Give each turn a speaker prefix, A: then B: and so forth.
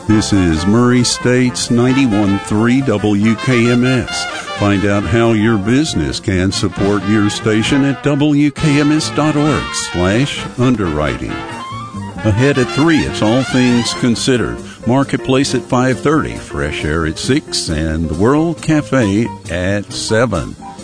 A: This is Murray State's 91.3 WKMS. Find out how your business can support your station at wkms.org/underwriting. Ahead at 3, it's All Things Considered. Marketplace at 5:30, Fresh Air at 6, and the World Cafe at 7.